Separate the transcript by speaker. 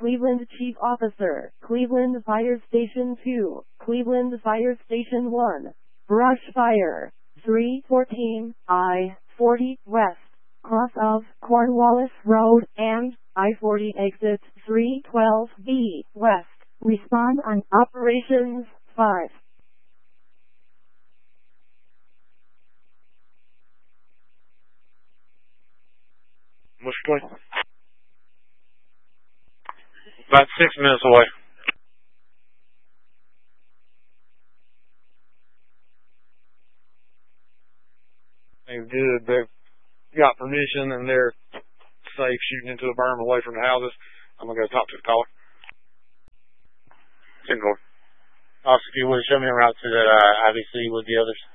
Speaker 1: Cleveland Chief Officer, Cleveland Fire Station 2, Cleveland Fire Station 1. Brush fire. 314 I-40 West, cross of Cornwallis Road and I-40 exit 312B West. Respond on Operations 5.
Speaker 2: What's going? About 6 minutes away. They've got permission and they're safe shooting into a berm away from the houses. I'm going to go talk to the caller. Single. Officer, if you would show me around to that IBC with the others.